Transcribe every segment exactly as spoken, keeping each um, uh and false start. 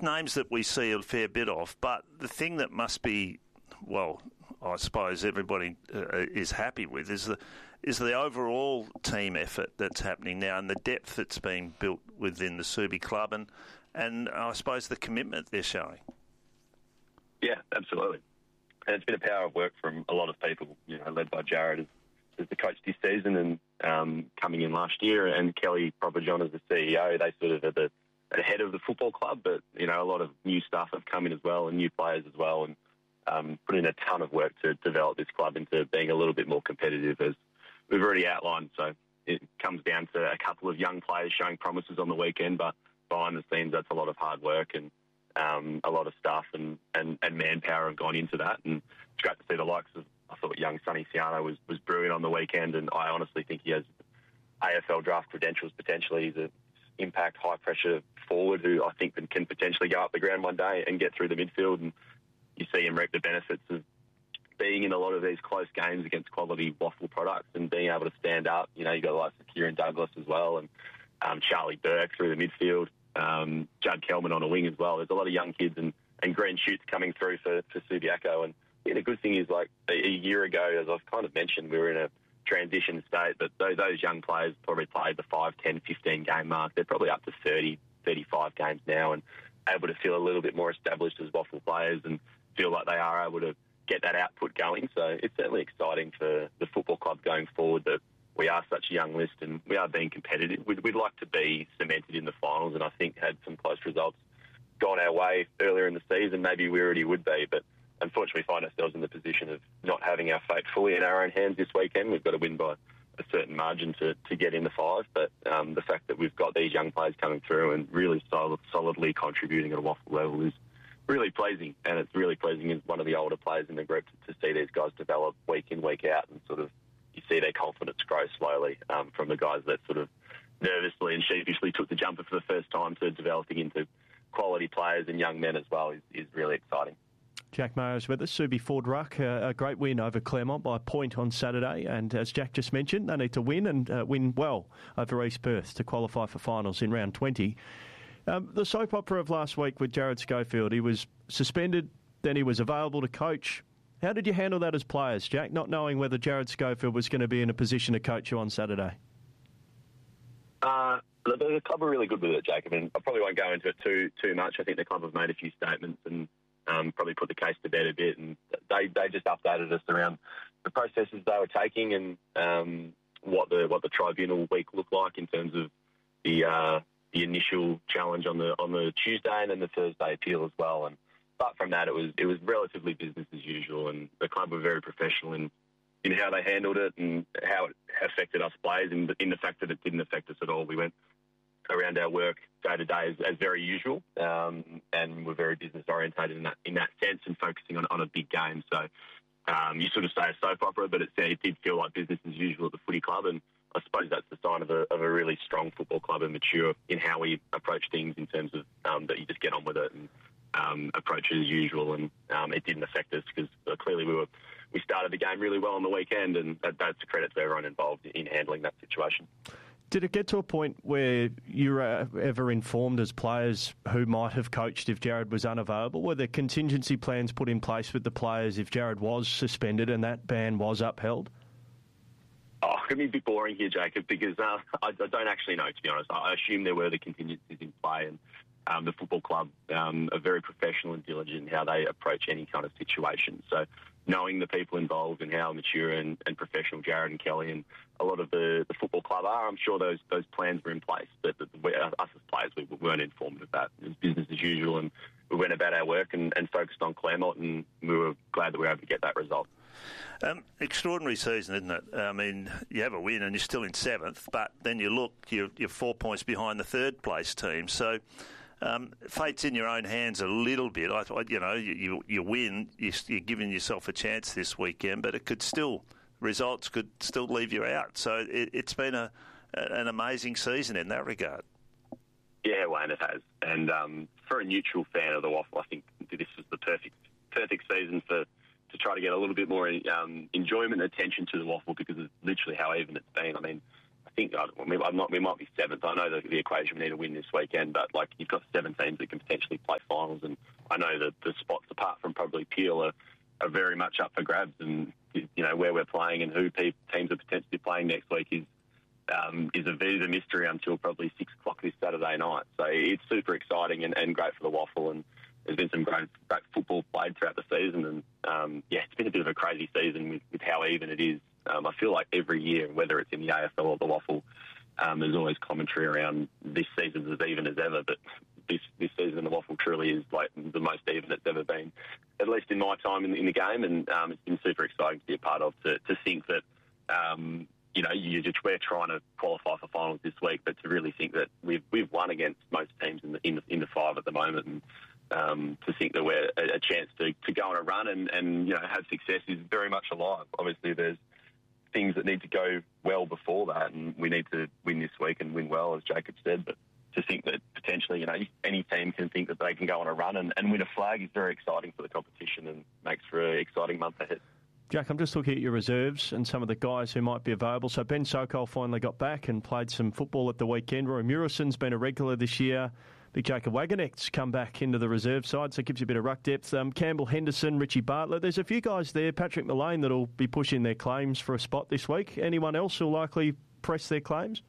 it's names that we see a fair bit of, but the thing that must be, well, I suppose everybody uh, is happy with is the is the overall team effort that's happening now and the depth that's been built within the Subi club and, and I suppose the commitment they're showing. Yeah, absolutely. And it's been a power of work from a lot of people, you know, led by Jared as, as the coach this season and um, coming in last year, and Kelly Proper-John as the C E O. They sort of are the, the head of the football club, but, you know, a lot of new staff have come in as well and new players as well, and um, put in a ton of work to develop this club into being a little bit more competitive, as we've already outlined. So it comes down to a couple of young players showing promises on the weekend, but behind the scenes, that's a lot of hard work and um, a lot of staff and, and, and manpower have gone into that. And it's great to see the likes of, I thought young Sonny Siano was, was brilliant on the weekend, and I honestly think he has A F L draft credentials potentially. He's an impact, high-pressure forward who I think can potentially go up the ground one day and get through the midfield, and you see him reap the benefits of being in a lot of these close games against quality waffle products and being able to stand up. You know, you've got the likes of Kieran Douglas as well, and um, Charlie Burke through the midfield, um, Judd Kelman on a wing as well. There's a lot of young kids and, and green shoots coming through for, for Subiaco. And yeah, the good thing is, like, a, a year ago, as I've kind of mentioned, we were in a transition state, but those, those young players probably played the five, ten, fifteen game mark. They're probably up to thirty, thirty-five games now and able to feel a little bit more established as waffle players and feel like they are able to get that output going. So it's certainly exciting for the football club going forward that we are such a young list and we are being competitive. We'd, we'd like to be cemented in the finals, and I think had some close results gone our way earlier in the season, maybe we already would be, but unfortunately find ourselves in the position of not having our fate fully in our own hands this weekend. We've got to win by a certain margin to, to get in the five, but um, the fact that we've got these young players coming through and really solid, solidly contributing at a waffle level is really pleasing, and it's really pleasing as one of the older players in the group to, to see these guys develop week in, week out, and sort of you see their confidence grow slowly um, from the guys that sort of nervously and sheepishly took the jumper for the first time to developing into quality players and young men as well is, is really exciting. Jack Mayo's with us. Subi Ford Ruck, uh, a great win over Claremont by a point on Saturday, and as Jack just mentioned, they need to win and uh, win well over East Perth to qualify for finals in round twenty. Um, the soap opera of last week with Jared Schofield, he was suspended, then he was available to coach. How did you handle that as players, Jack, not knowing whether Jared Schofield was going to be in a position to coach you on Saturday? Uh, the, the club are really good with it, Jacob, and I probably won't go into it too too much. I think the club have made a few statements and um, probably put the case to bed a bit, and they, they just updated us around the processes they were taking and um, what the what the tribunal week looked like in terms of the uh, the initial challenge on the on the Tuesday and then the Thursday appeal as well. And apart from that, it was it was relatively business as usual, and the club were very professional in in how they handled it and how it affected us players, and in the fact that it didn't affect us at all. We went around our work day to day as, as very usual, um, and we're very business orientated in that in that sense, and focusing on on a big game. So um, you sort of say a soap opera, but it, it did feel like business as usual at the footy club, and I suppose that's the sign of a, of a really strong football club and mature in how we approach things in terms of um, that you just get on with it and um, approach it as usual. And um, it didn't affect us because uh, clearly we were we started the game really well on the weekend, and that, that's a credit to everyone involved in handling that situation. Did it get to a point where you were ever informed as players who might have coached if Jared was unavailable? Were there contingency plans put in place with the players if Jared was suspended and that ban was upheld? Oh, it's going to be a bit boring here, Jacob, because uh, I, I don't actually know, to be honest. I assume there were the contingencies in play, and um, the football club um, are very professional and diligent in how they approach any kind of situation. So knowing the people involved and how mature and, and professional Jared and Kelly and a lot of the, the football club are, I'm sure those those plans were in place. But, but we, us as players, we weren't informed of that. It was business as usual, and we went about our work and, and focused on Claremont, and we were glad that we were able to get that result. Um, extraordinary season, isn't it? I mean, you have a win and you're still in seventh, but then you look, you're, you're four points behind the third place team. So um, fate's in your own hands a little bit. I thought, you know, you, you, you win, you're, you're giving yourself a chance this weekend, but it could still, results could still leave you out. So it, it's been a, an amazing season in that regard. Yeah, Wayne, it has. And um, for a neutral fan of the Waffle, I think this was the perfect perfect season for to try to get a little bit more um, enjoyment and attention to the Waffle because of literally how even it's been. I mean, I think I don't, I'm not, we might be seventh. I know the, the equation we need to win this weekend, but like you've got seven teams that can potentially play finals. grabs, and you know where we're playing and who pe- teams are potentially playing next week is um, is a bit of a mystery until probably six o'clock this Saturday night. So it's super exciting and, and great for the Waffle, and there's been some great, great football played throughout the season, and um, yeah, it's been a bit of a crazy season with, with how even it is. Um, I feel like every year, whether it's in the A F L or the Waffle, um, there's always commentary around this season's as even as ever, but this, this season in the Waffle truly is like the most even it's ever been, at least in my time in, in the game, and um, it's been super exciting to be a part of, to, to think that, um, you know, you just, we're trying to qualify for finals this week, but to really think that we've we've won against most teams in the, in the, in the five at the moment, and Um, to think that we're a, a chance to, to go on a run and, and, you know, have success is very much alive. Obviously, there's things that need to go well before that, and we need to win this week and win well, as Jacob said. But to think that potentially, you know, any team can think that they can go on a run and, and win a flag is very exciting for the competition and makes for an exciting month ahead. Jack, I'm just looking at your reserves and some of the guys who might be available. So Ben Sokol finally got back and played some football at the weekend. Roy Murison's been a regular this year. Big Jacob Wagonet's come back into the reserve side, so it gives you a bit of ruck depth. Um, Campbell Henderson, Richie Bartlett. There's a few guys there. Patrick Mullane that'll be pushing their claims for a spot this week. Anyone else who'll likely press their claims?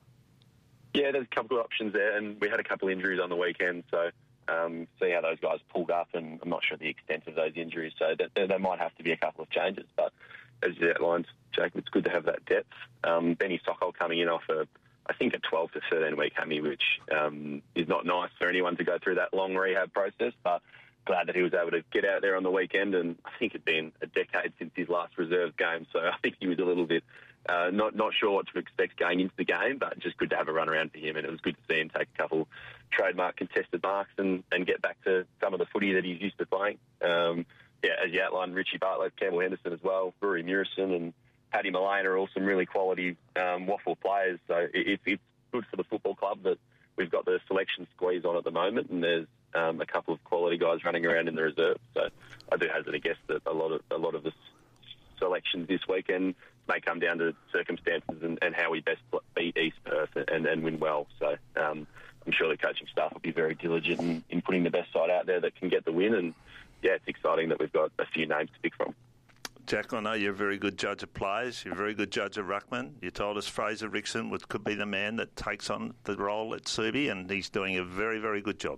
Yeah, there's a couple of options there, and we had a couple of injuries on the weekend, so um, see how those guys pulled up, and I'm not sure the extent of those injuries, so there, there might have to be a couple of changes. But as you outlined, Jacob, it's good to have that depth. Um, Benny Sokol coming in off a I think a twelve to thirteen week hammy, which um, is not nice for anyone to go through that long rehab process, but glad that he was able to get out there on the weekend. And I think it'd been a decade since his last reserve game, so I think he was a little bit uh, not not sure what to expect going into the game, but just good to have a run around for him. And it was good to see him take a couple trademark contested marks and, and get back to some of the footy that he's used to playing. Um, yeah, as you outlined, Richie Bartlett, Campbell Henderson as well, Rory Murison and Paddy Mullane are all some really quality um, Waffle players. So it, it's good for the football club that we've got the selection squeeze on at the moment, and there's um, a couple of quality guys running around in the reserve. So I do hazard a guess that a lot of a lot of the selections this weekend may come down to circumstances and, and how we best beat East Perth and, and win well. So um, I'm sure the coaching staff will be very diligent in, in putting the best side out there that can get the win. And yeah, it's exciting that we've got a few names to pick from. Jack, I know you're a very good judge of players. You're a very good judge of ruckman. You told us Fraser Rickson would, could be the man that takes on the role at Subi, and he's doing a very, very good job.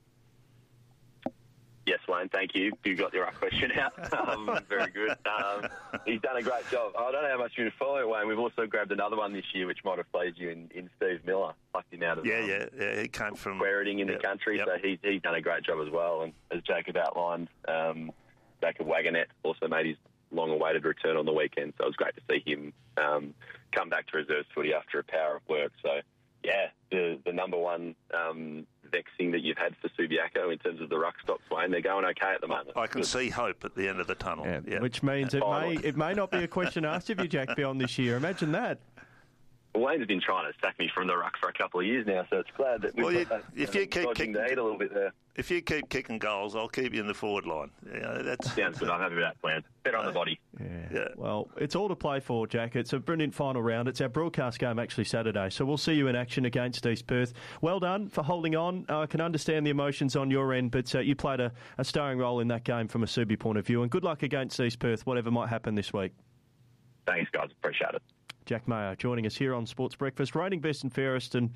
Yes, Wayne, thank you. You got your question out. Um, very good. Um, he's done a great job. I don't know how much you're going to follow, Wayne. We've also grabbed another one this year, which might have played you in, in Steve Miller. Plucked him out of yeah, um, yeah, yeah. He came from Queriting in yeah, the country, yep. so he's he's done a great job as well. And as Jacob outlined, um, Jacob Wagonet also made his long-awaited return on the weekend, so it was great to see him um, come back to reserves footy after a power of work. So, yeah, the the number one um, vexing that you've had for Subiaco in terms of the ruck stocks, Wayne, they're going okay at the moment. I can Good. see hope at the end of the tunnel. Yeah, yeah. Which means it may it may not be a question asked of you, Jack, beyond this year. Imagine that. Wayne's been trying to sack me from the ruck for a couple of years now, so it's glad that we've well, you, got that, if um, you keep kicking the heat a little bit there. If you keep kicking goals, I'll keep you in the forward line. Yeah, that's Sounds good. I'm happy with that plan. Better on the body. Yeah. yeah. Well, it's all to play for, Jack. It's a brilliant final round. It's our broadcast game actually Saturday, so we'll see you in action against East Perth. Well done for holding on. Uh, I can understand the emotions on your end, but uh, you played a, a starring role in that game from a Subi point of view, and good luck against East Perth, whatever might happen this week. Thanks, guys. Appreciate it. Jack Mayer joining us here on Sports Breakfast, reigning best and fairest, and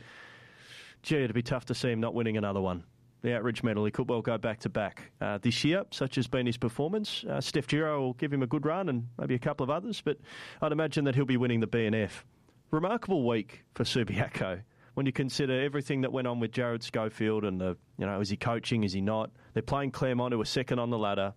gee, it'd be tough to see him not winning another one. The Outridge medal, he could well go back-to-back uh, this year, such has been his performance. Uh, Steph Giro will give him a good run, and maybe a couple of others, but I'd imagine that he'll be winning the B N F. Remarkable week for Subiaco when you consider everything that went on with Jared Schofield and, the, you know, is he coaching, is he not? They're playing Claremont, who were second on the ladder.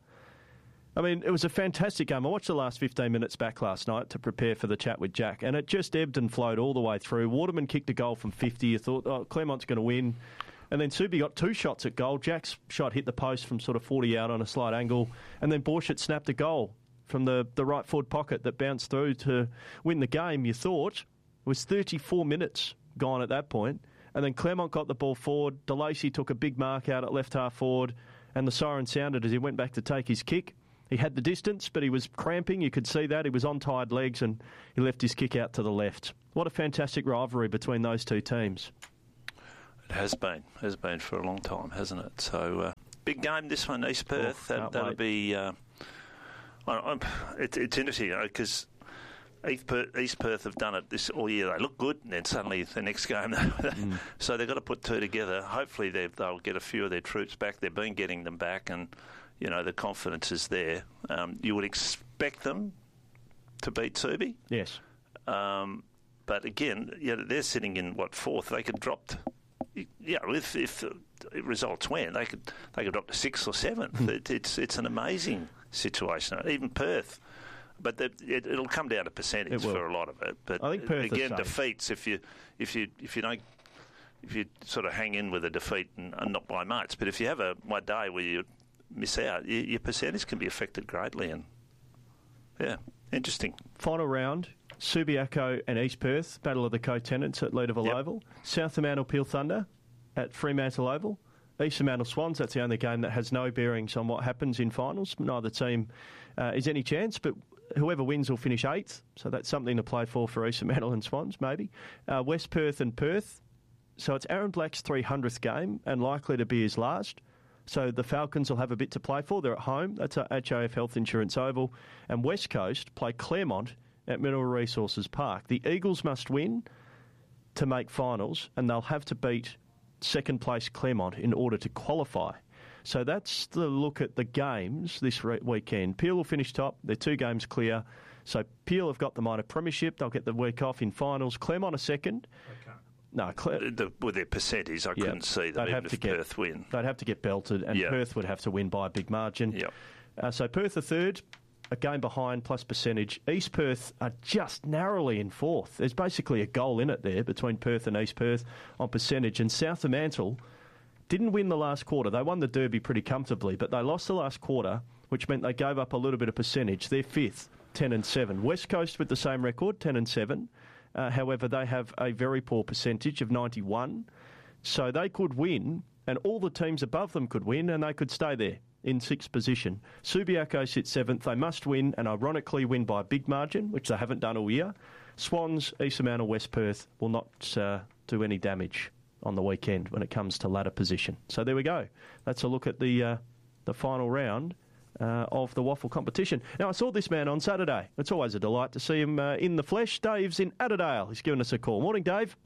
I mean, it was a fantastic game. I watched the last fifteen minutes back last night to prepare for the chat with Jack, and it just ebbed and flowed all the way through. Waterman kicked a goal from fifty. You thought, oh, Claremont's going to win. And then Subi got two shots at goal. Jack's shot hit the post from sort of forty out on a slight angle, and then Borchert snapped a goal from the, the right forward pocket that bounced through to win the game. You thought it was thirty-four minutes gone at that point, and then Claremont got the ball forward. DeLacy took a big mark out at left half forward, and the siren sounded as he went back to take his kick. He had the distance, but he was cramping. You could see that. He was on tired legs, and he left his kick out to the left. What a fantastic rivalry between those two teams. It has been. has been for a long time, hasn't it? So, uh, big game this one, East Perth. Oh, that, that'll wait. be... Uh, Well, it, it's interesting, you know, because East Perth, East Perth have done it this all year. They look good, and then suddenly the next game, mm. so they've got to put two together. Hopefully they'll get a few of their troops back. They've been getting them back, and you know the confidence is there. Um, you would expect them to beat Subi. Yes. Um, but again, yeah, they're sitting in what fourth? They could drop. To, yeah, if if the results went, they could they could drop to sixth or seventh. Mm. It, it's it's an amazing situation. Even Perth. But the, it, it'll come down to percentage for a lot of it. But I think Perth again, defeats if you if you if you don't if you sort of hang in with a defeat and, and not by much. But if you have a one day where you miss out, you, your percentage can be affected greatly. And yeah, interesting. Final round: Subiaco and East Perth, Battle of the Co-Tenants at Leederville yep. Oval. South Fremantle Peel Thunder at Fremantle Oval. East Fremantle Swans. That's the only game that has no bearings on what happens in finals. Neither team uh, is any chance, but whoever wins will finish eighth, so that's something to play for for East Fremantle and Swans, maybe. Uh, West Perth and Perth. So it's Aaron Black's three hundredth game and likely to be his last. So the Falcons will have a bit to play for. They're at home. That's at H I F Health Insurance Oval. And West Coast play Claremont at Mineral Resources Park. The Eagles must win to make finals, and they'll have to beat second place Claremont in order to qualify. So that's the look at the games this re- weekend. Peel will finish top. They're two games clear. So Peel have got the minor premiership. They'll get the week off in finals. Claremont a second. Okay. No, Cle- the, with their percentage, I yeah, couldn't see them even if get, Perth win. They'd have to get belted, and yeah. Perth would have to win by a big margin. Yep. Uh, so Perth a third, a game behind plus percentage. East Perth are just narrowly in fourth. There's basically a goal in it there between Perth and East Perth on percentage. And South Fremantle didn't win the last quarter. They won the Derby pretty comfortably, but they lost the last quarter, which meant they gave up a little bit of percentage. They're fifth, ten and seven. West Coast with the same record, ten and seven. Uh, however, they have a very poor percentage of ninety-one. So they could win, and all the teams above them could win, and they could stay there in sixth position. Subiaco sits seventh. They must win, and ironically win by a big margin, which they haven't done all year. Swans, East Fremantle, West Perth will not uh, do any damage on the weekend when it comes to ladder position. So there we go. That's a look at the uh, the final round uh, of the waffle competition. Now, I saw this man on Saturday. It's always a delight to see him uh, in the flesh. Dave's in Adderdale. He's given us a call. Morning, Dave.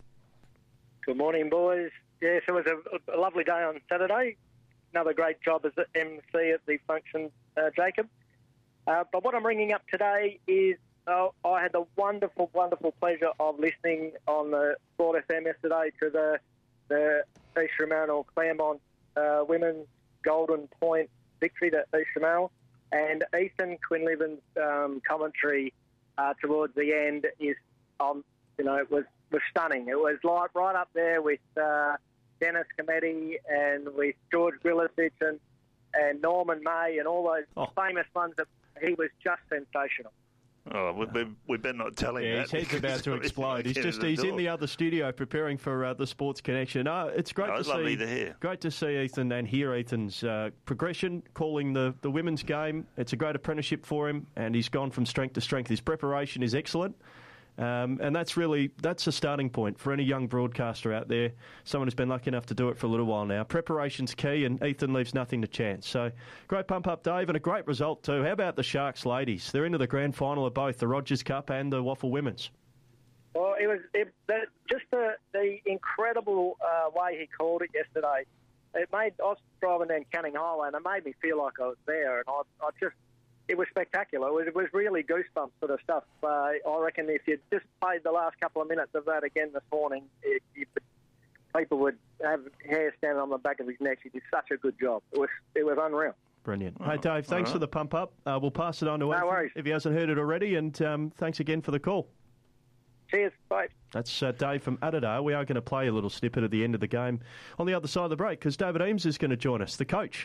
Good morning, boys. Yes, it was a, a lovely day on Saturday. Another great job as the M C at the function, uh, Jacob. Uh, but what I'm ringing up today is uh, I had the wonderful, wonderful pleasure of listening on the Sport F M yesterday to the the East Fremantle Claremont uh, women's Golden Point victory to East Fremantle, and Ethan Quinlivan's um, commentary uh, towards the end is, um, you know, it was, was stunning. It was like right up there with uh, Dennis Cometti and with George Grillisich and, and Norman May and all those oh. famous ones. That he was just sensational. Oh, we, we, we better not tell him yeah, that. His head's about to explode. He's just he's in the other studio preparing for uh, the Sports Connection. Uh, it's great oh, to lovely see. To hear. Great to see Ethan and hear Ethan's uh, progression, calling the, the women's game. It's a great apprenticeship for him, and he's gone from strength to strength. His preparation is excellent. Um, and that's really, that's a starting point for any young broadcaster out there, someone who's been lucky enough to do it for a little while now. Preparation's key, and Ethan leaves nothing to chance. So, great pump up, Dave, and a great result too. How about the Sharks ladies? They're into the grand final of both the Rogers Cup and the Waffle Women's. Well, it was it, the, just the, the incredible uh, way he called it yesterday. It made, I was driving down Canning Highway, and it made me feel like I was there, and I, I just... It was spectacular. It was, it was really goosebumps sort of stuff. Uh, I reckon if you just played the last couple of minutes of that again this morning, it, you, people would have hair standing on the back of his neck. He did such a good job. It was it was unreal. Brilliant. Oh, hey, Dave, thanks right. for the pump up. Uh, we'll pass it on to no Ethan worries. if he hasn't heard it already. And um, thanks again for the call. Cheers. Bye. That's uh, Dave from Adderdale. We are going to play a little snippet at the end of the game on the other side of the break because David Eames is going to join us, the coach.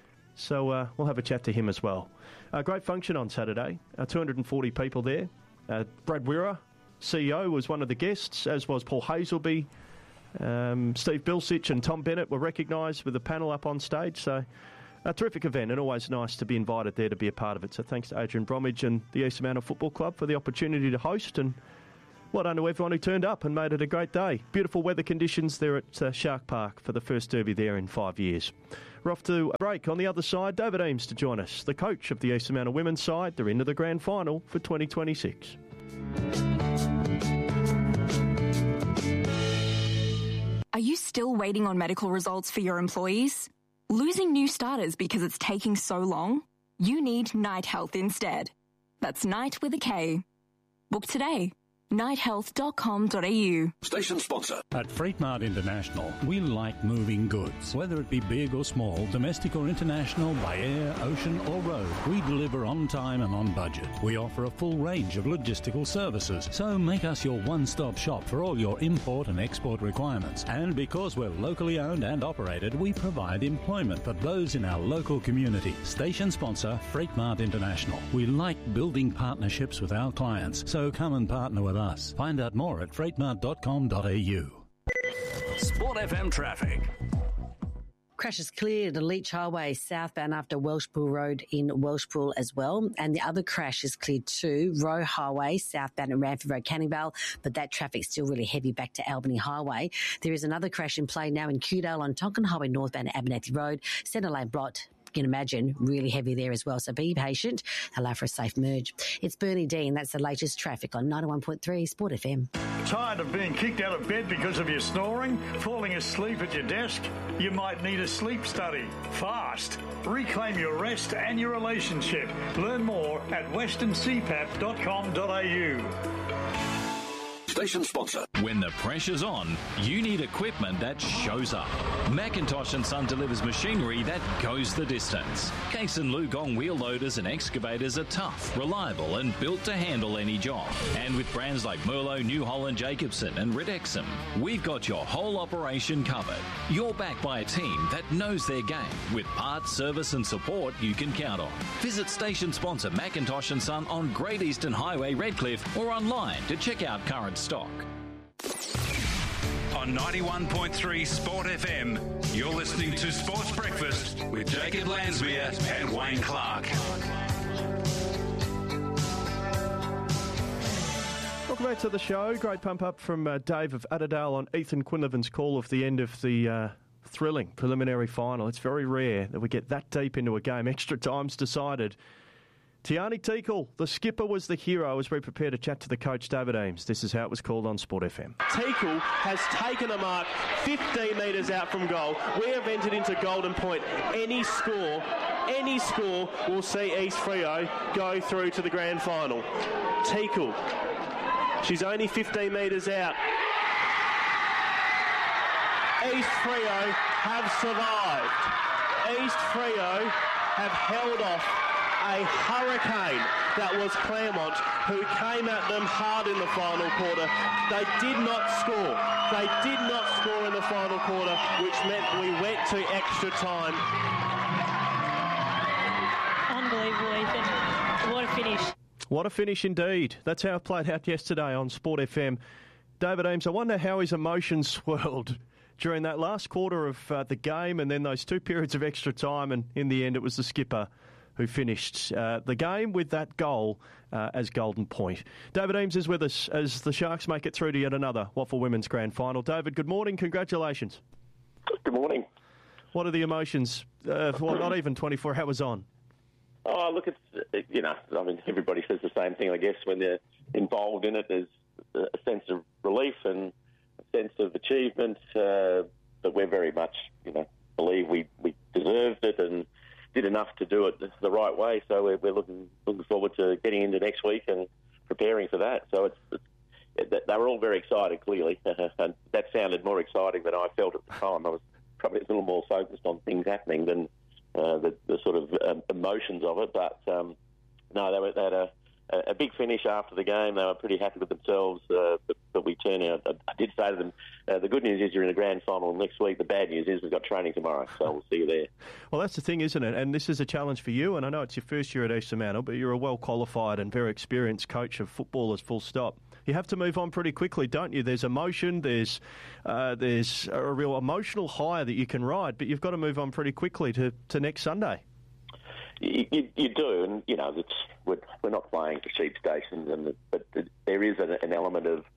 So uh, we'll have a chat to him as well. A great function on Saturday. Uh, two hundred forty people there. Uh, Brad Wirra, C E O, was one of the guests, as was Paul Hazelby. Um, Steve Bilsich and Tom Bennett were recognised with the panel up on stage. So a terrific event, and always nice to be invited there to be a part of it. So thanks to Adrian Bromwich and the East Fremantle Football Club for the opportunity to host, and Well done to everyone who turned up and made it a great day. Beautiful weather conditions there at uh, Shark Park for the first derby there in five years. We're off to a break. On the other side, David Eames to join us, the coach of the Eastern Mountain women's side. They're into the grand final for twenty twenty-six. Are you still waiting on medical results for your employees? Losing new starters because it's taking so long? You need Night Health instead. That's Night with a K. Book today. night health dot com dot a u. Station sponsor. At Freight Mart International, we like moving goods. Whether it be big or small, domestic or international, by air, ocean or road, we deliver on time and on budget. We offer a full range of logistical services, so make us your one-stop shop for all your import and export requirements. And because we're locally owned and operated, we provide employment for those in our local community. Station sponsor, Freight Mart International. We like building partnerships with our clients, so come and partner with us. Us. Find out more at freight mart dot com dot a u. Sport F M traffic. Crash is cleared at Leach Highway southbound after Welshpool Road in Welshpool as well. And the other crash is cleared too, Roe Highway southbound at Ranford Road, Canning Vale, but that traffic's still really heavy back to Albany Highway. There is another crash in play now in Kewdale on Tonkin Highway northbound at Abernethy Road, Centre Lane Blot. You can imagine, really heavy there as well. So be patient. Allow for a safe merge. It's Bernie Dean. That's the latest traffic on ninety-one point three Sport F M. Tired of being kicked out of bed because of your snoring? Falling asleep at your desk? You might need a sleep study. Fast. Reclaim your rest and your relationship. Learn more at western c pap dot com dot a u. Station sponsor. When the pressure's on, you need equipment that shows up. Macintosh and Son delivers machinery that goes the distance. Case and Lugong wheel loaders and excavators are tough, reliable and built to handle any job. And with brands like Merlo, New Holland, Jacobson and Ridexum, we've got your whole operation covered. You're backed by a team that knows their game with parts, service and support you can count on. Visit station sponsor Macintosh and Son on Great Eastern Highway, Redcliffe, or online to check out current stock. On ninety-one point three Sport F M, you're listening to Sports Breakfast with Jacob Lansmere and Wayne Clark. Welcome back to the show. Great pump up from uh, Dave of Udderdale on Ethan Quinlivan's call of the end of the uh, thrilling preliminary final. It's very rare that we get that deep into a game. Extra time's decided. Tiani Teakle, the skipper, was the hero as we prepare to chat to the coach, David Eames. This is how it was called on Sport F M. Teakle has taken a mark fifteen metres out from goal. We have entered into Golden Point. Any score, any score will see East Freo go through to the grand final. Teakle, she's only fifteen metres out. East Freo have survived. East Freo have held off a hurricane that was Claremont, who came at them hard in the final quarter. They did not score. They did not score in the final quarter, which meant we went to extra time. Unbelievable, Ethan. What a finish. What a finish indeed. That's how it played out yesterday on Sport F M. David Eames, I wonder how his emotions swirled during that last quarter of uh, the game and then those two periods of extra time, and in the end it was the skipper who finished uh, the game with that goal uh, as Golden Point. David Eames is with us as the Sharks make it through to yet another Waffle Women's Grand Final. David, good morning. Congratulations. Good morning. What are the emotions? Uh, well, not even twenty-four hours on. Oh, look, it's, you know, I mean, everybody says the same thing, I guess, when they're involved in it. There's a sense of relief and a sense of achievement, uh, but we're very much, you know, believe we, we deserved it and did enough to do it the right way. So we're, we're looking looking forward to getting into next week and preparing for that. So it's, it's they were all very excited, clearly, and that sounded more exciting than I felt at the time. I was probably a little more focused on things happening than uh, the, the sort of um, emotions of it. But um, no, they, were, they had a, a big finish after the game. They were pretty happy with themselves, uh, but, but we turned out. I, I did say to them, uh, the good news is you're in the grand final next week. The bad news is we've got training tomorrow, so we'll see you there. Well, that's the thing, isn't it? And this is a challenge for you, and I know it's your first year at East Fremantle, but you're a well-qualified and very experienced coach of footballers, full stop. You have to move on pretty quickly, don't you? There's emotion, there's uh, there's a real emotional high that you can ride, but you've got to move on pretty quickly to, to next Sunday. You, you, you do, and you know it's, we're, we're not playing for cheap stations, and but there is an, an element of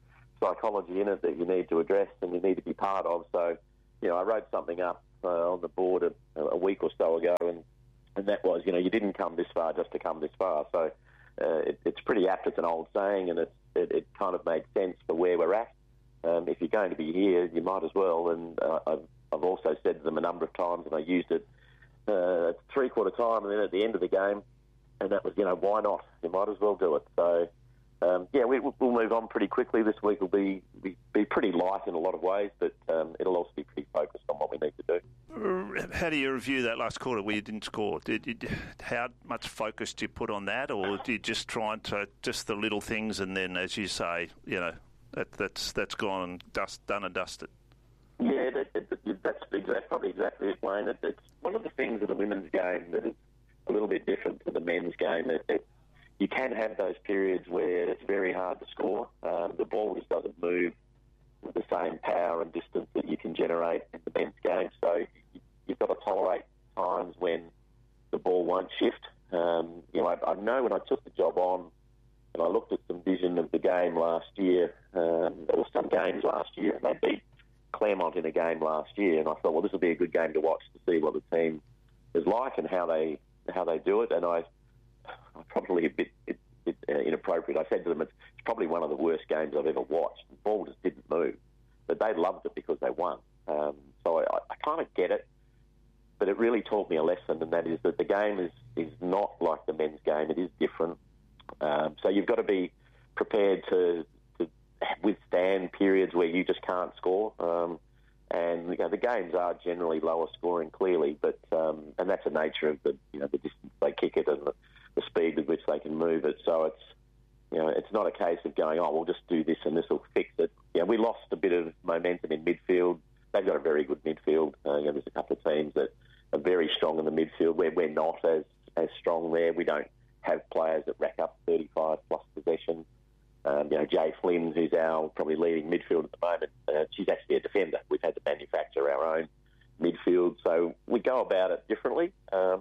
psychology in it that you need to address and you need to be part of. So, you know, I wrote something up uh, on the board a, a week or so ago, and, and that was, you know, you didn't come this far just to come this far. So uh, it, it's pretty apt. It's an old saying, and it's, it, it kind of made sense for where we're at. Um, if you're going to be here, you might as well. And uh, I've, I've also said to them a number of times, and I used it uh, at three-quarter time and then at the end of the game, and that was, you know, why not? You might as well do it. So, um, yeah, we, we'll move on pretty quickly. This week will be, be, be pretty light in a lot of ways, but um, it'll also be pretty focused on what we need to do. How do you review that last quarter where you didn't score? Did, did how much focus do you put on that, or do you just try to just the little things, and then, as you say, you know, that, that's that's gone and dust, done and dusted? Yeah, that, that, that's exactly, probably exactly it, Wayne. It, it's one of the things in the women's game that is a little bit different to the men's game. It, it, you can have those periods where it's very hard to score. Um, the ball just doesn't move with the same power and distance that you can generate in the men's game. So you've got to tolerate times when the ball won't shift. Um, you know, I, I know when I took the job on and I looked at some vision of the game last year, um, there were some games last year, and they beat Claremont in a game last year, and I thought, well, this will be a good game to watch to see what the team is like and how they how they do it. And I, I'm probably a bit, bit, bit uh, inappropriate. I said to them, it's, it's probably one of the worst games I've ever watched. The ball just didn't move, but they loved it because they won. Um, so I, I kind of get it, but it really taught me a lesson, and that is that the game is, is not like the men's game. It is different. Um, so you've got to be prepared to, to withstand periods where you just can't score. Um, and you know, the games are generally lower scoring, clearly, but um, and that's the nature of the you know the distance they kick it and the, the speed with which they can move it. So it's you know it's not a case of going, oh, we'll just do this and this will fix it. You know, we lost a bit of momentum in midfield. They've got a very good midfield. Uh, you know, there's a couple of teams that are very strong in the midfield where we're not as as strong there. We don't have players that rack up thirty-five plus possessions. Um, you know, Jay Flynn, who's our probably leading midfield at the moment, uh, she's actually a defender. We've had to manufacture our own midfield, so we go about it differently. Um,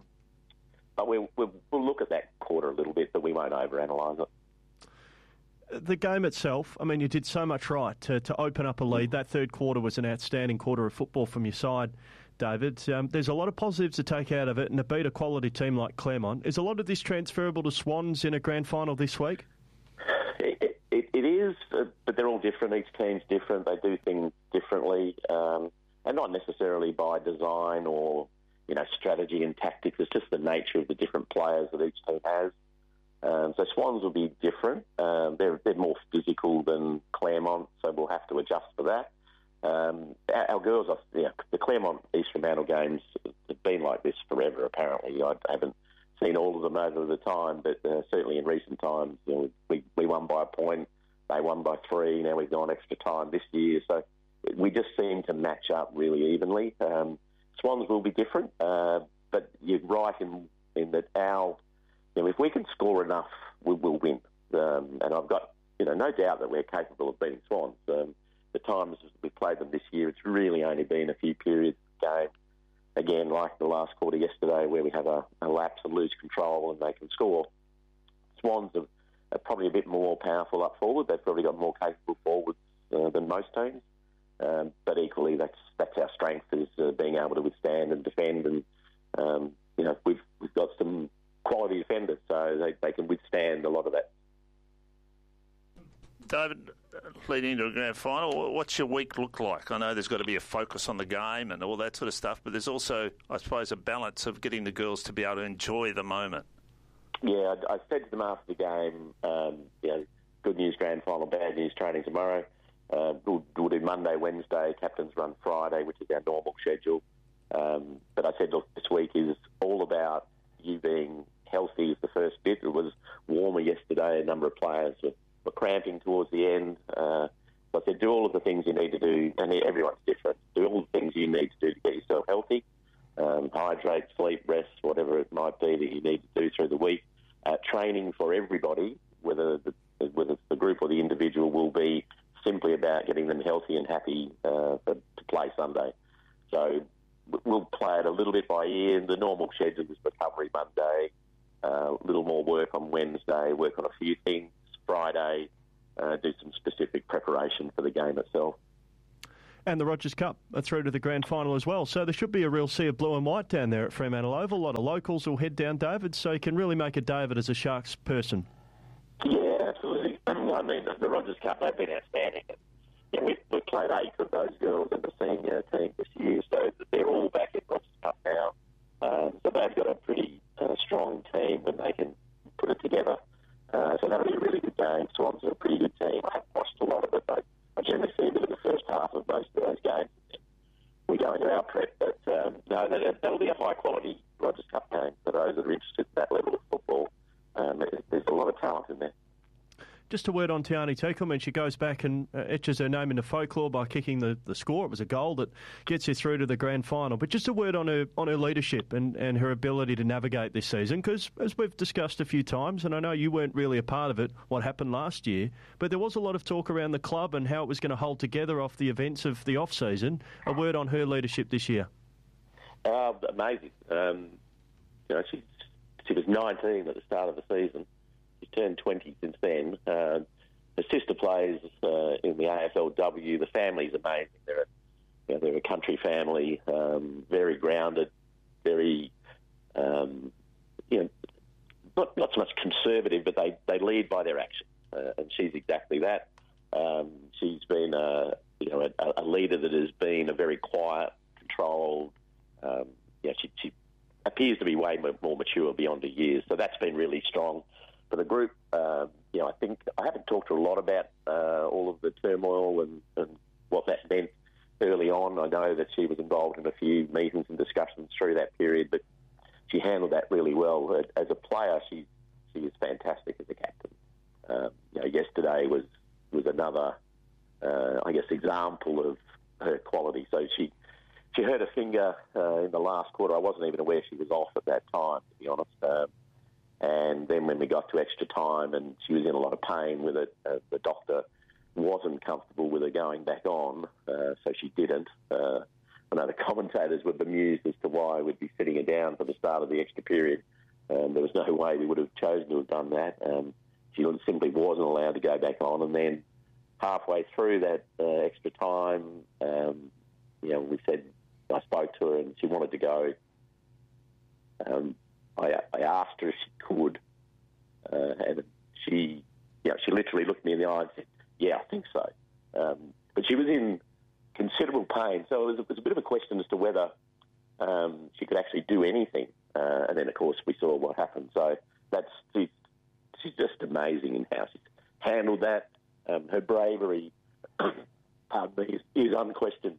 but we'll, we'll, we'll look at that quarter a little bit, but we won't overanalyse it. The game itself, I mean, you did so much right to, to open up a lead. That third quarter was an outstanding quarter of football from your side, David. Um, there's a lot of positives to take out of it, and to beat a quality team like Claremont. Is a lot of this transferable to Swans in a grand final this week? It, it, it is, uh, but they're all different. Each team's different. They do things differently, um, and not necessarily by design or, you know, strategy and tactics. It's just the nature of the different players that each team has. Um, so Swans will be different. Um, they're, they're more physical than Claremont, so we'll have to adjust for that. Um, our, our girls, are, you know, the Claremont East Fremantle games have been like this forever, apparently. I haven't seen all of them over the time, but uh, certainly in recent times, you know, we, we won by a point, they won by three, now we've gone extra time this year. So we just seem to match up really evenly. Um, Swans will be different, uh, but you're right in, in that our, you know, if we can score enough, we will win. Um, and I've got, you know, no doubt that we're capable of beating Swans. Um, the times we've played them this year, it's really only been a few periods of the game. Again, like the last quarter yesterday, where we have a, a lapse and lose control and they can score. Swans are, are probably a bit more powerful up forward. They've probably got more capable forwards uh, than most teams. Um, but equally, that's that's our strength, is uh, being able to withstand and defend. And um, you know, we've we've got some quality defenders, so they, they can withstand a lot of that. David, leading into a grand final, what's your week look like? I know there's got to be a focus on the game and all that sort of stuff, but there's also, I suppose, a balance of getting the girls to be able to enjoy the moment. Yeah, I, I said to them after the game, um, you know, good news grand final, bad news training tomorrow. Uh, we'll, we'll do Monday, Wednesday, captains run Friday, which is our normal schedule. Um, but I said, look, this week is all about you being healthy is the first bit. It was warmer yesterday. A number of players were, were cramping towards the end. Uh, so I said, do all of the things you need to do, and everyone's different. Do all the things you need to do to get yourself healthy. Um, hydrate, sleep, rest, whatever it might be that you need to do through the week. Uh, training for everybody, whether the, whether it's the group or the individual, will be simply about getting them healthy and happy uh, for, to play Sunday. So we'll play it a little bit by ear. The normal schedule is recovery Monday, a uh, little more work on Wednesday, work on a few things Friday, uh, do some specific preparation for the game itself. And the Rogers Cup are through to the grand final as well. So there should be a real sea of blue and white down there at Fremantle Oval. A lot of locals will head down, David, so you can really make a day of it as a Sharks person. Yeah, absolutely. I mean, the Rogers Cup, they've been outstanding. Yeah, we've, we've played eight of those girls in the senior team this year, so they're all back in Rogers Cup now. Um, so they've got a pretty uh, strong team when they can put it together. Uh, so that'll be a really good game. Swans are a pretty good team. I haven't watched a lot of it, but I generally see a bit of the first half of most of those games. We go into our prep, but um, no, that, that'll be a high-quality Rogers Cup game for those that are interested in that level of football. Um, there's a lot of talent in there. Just a word on Tiani Tekulman. She goes back and uh, etches her name into folklore by kicking the, the score. It was a goal that gets you through to the grand final. But just a word on her on her leadership and, and her ability to navigate this season, because as we've discussed a few times, and I know you weren't really a part of it, what happened last year, but there was a lot of talk around the club and how it was going to hold together off the events of the off-season. A word on her leadership this year. Uh, amazing. Um, you know, she, she was nineteen at the start of the season. She's turned twenty since then. Uh, her sister plays uh, in the A F L W. The family's amazing. They're a, you know, they're a country family, um, very grounded, very, um, you know, not not so much conservative, but they, they lead by their actions, uh, and she's exactly that. Um, she's been a, you know, a, a leader that has been a very quiet, controlled. Um, yeah, she, she appears to be way more mature beyond her years, so that's been really strong. For the group, uh, you know, I think I haven't talked to her a lot about uh, all of the turmoil and, and what that meant early on. I know that she was involved in a few meetings and discussions through that period, but she handled that really well. As a player, she she is fantastic as a captain. Um, you know, yesterday was was another, uh, I guess, example of her quality. So she she hurt her finger uh, in the last quarter. I wasn't even aware she was off at that time, to be honest. Um, And then when we got to extra time and she was in a lot of pain with it, uh, the doctor wasn't comfortable with her going back on, uh, so she didn't. Uh, I know the commentators were bemused as to why we'd be sitting her down for the start of the extra period. Um, there was no way we would have chosen to have done that. Um, she simply wasn't allowed to go back on. And then halfway through that uh, extra time, um, you know, we said, I spoke to her and she wanted to go. Um, I, I asked her if she could, uh, and she, you know, she literally looked me in the eye and said, "Yeah, I think so." Um, but she was in considerable pain, so it was, it was a bit of a question as to whether um, she could actually do anything. Uh, and then, of course, we saw what happened. So that's she's, she's just amazing in how she's handled that. Um, her bravery, pardon me, is, is unquestioned.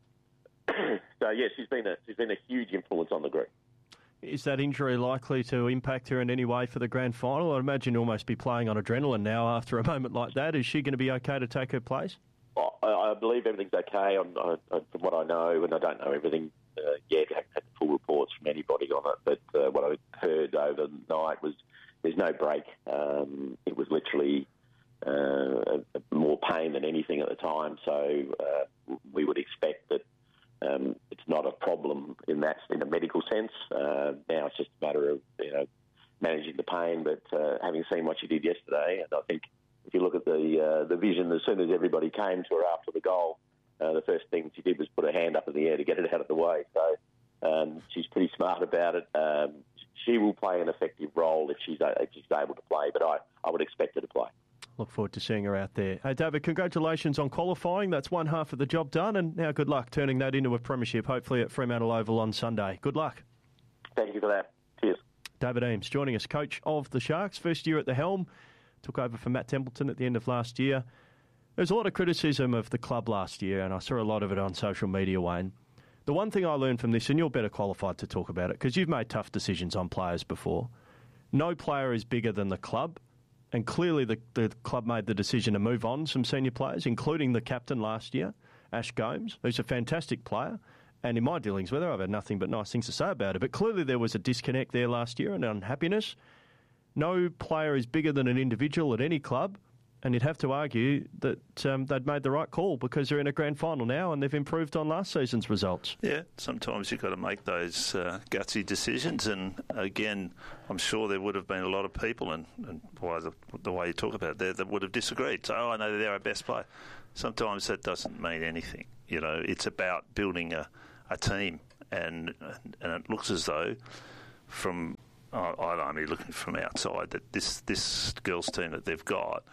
So yeah, she's been a she's been a huge influence on the group. Is that injury likely to impact her in any way for the grand final? I imagine you'll almost be playing on adrenaline now after a moment like that. Is she going to be okay to take her place? I, I believe everything's okay. I'm, I, from what I know, and I don't know everything uh, yet, I haven't had the full reports from anybody on it, but uh, what I heard overnight was there's no break. Um, it was literally uh, more pain than anything at the time, so uh, we would expect that Um, it's not a problem in that in a medical sense. Uh, now it's just a matter of you know managing the pain. But uh, having seen what she did yesterday, and I think if you look at the uh, the vision, as soon as everybody came to her after the goal, uh, the first thing she did was put her hand up in the air to get it out of the way. So um, she's pretty smart about it. Um, she will play an effective role if she's if she's able to play. But I, I would expect her to play. Look forward to seeing her out there. Hey, David, congratulations on qualifying. That's one half of the job done, and now good luck turning that into a premiership, hopefully at Fremantle Oval on Sunday. Good luck. Thank you for that. Cheers. David Eames joining us, coach of the Sharks. First year at the helm, took over for Matt Templeton at the end of last year. There's a lot of criticism of the club last year, and I saw a lot of it on social media, Wayne. The one thing I learned from this, and you're better qualified to talk about it, because you've made tough decisions on players before, no player is bigger than the club. And clearly the, the club made the decision to move on some senior players, including the captain last year, Ash Gomes, who's a fantastic player. And in my dealings with her, I've had nothing but nice things to say about it. But clearly there was a disconnect there last year and unhappiness. No player is bigger than an individual at any club. And you'd have to argue that um, they'd made the right call because they're in a grand final now and they've improved on last season's results. Yeah, sometimes you've got to make those uh, gutsy decisions. And again, I'm sure there would have been a lot of people, and, and why the, the way you talk about it there, that would have disagreed. So, oh, I know they're our best player. Sometimes that doesn't mean anything. You know, it's about building a, a team. And, and it looks as though from, oh, I'm only looking from outside, that this, this girls' team that they've got,